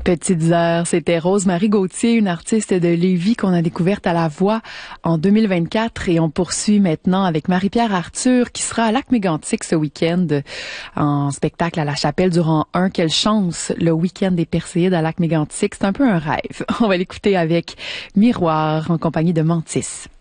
Petites heures, c'était Rose-Marie Gauthier, une artiste de Lévis qu'on a découverte à la Voix en 2024 et on poursuit maintenant avec Marie-Pierre Arthur qui sera à Lac-Mégantic ce week-end en spectacle à la Chapelle du Rang 1. Quelle chance, le week-end des Perséides à Lac-Mégantic, c'est un peu un rêve. On va l'écouter avec Miroir en compagnie de Mantis.